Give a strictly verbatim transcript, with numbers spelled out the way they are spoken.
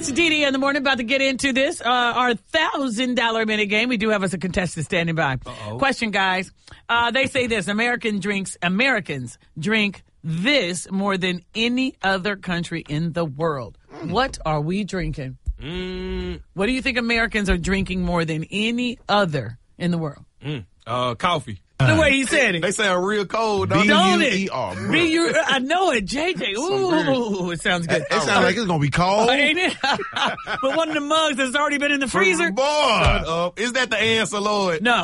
It's Dee Dee in the morning, about to get into this. Uh, our one thousand dollars a minute game. We do have us a contestant standing by. Uh-oh. Question, guys. Uh, they say this. American drinks, Americans drink this more than any other country in the world. Mm. What are we drinking? Mm. What do you think Americans are drinking more than any other in the world? Mm. Uh, coffee. The way he said it. They sound real cold, don't, don't it? B U E R. B U I know it, J J. Ooh, it sounds good. It, it sounds like it's going to be cold. Ain't it? But one of the mugs that's already been in the freezer. Boy, uh, is that the answer, Lord? No.